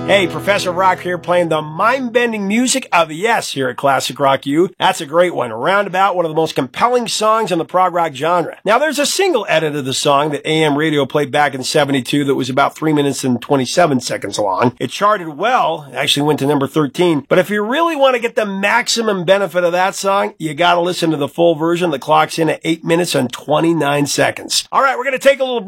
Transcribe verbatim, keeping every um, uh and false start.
Hey, Professor Rock here playing the mind-bending music of Yes here at Classic Rock U. That's a great one. Roundabout, one of the most compelling songs in the prog rock genre. Now, there's a single edit of the song that A M Radio played back in seventy-two that was about three minutes and twenty-seven seconds long. It charted well, actually went to number thirteen. But if you really want to get the maximum benefit of that song, you gotta listen to the full version that clocks in at eight minutes and twenty-nine seconds. All right, we're gonna take a little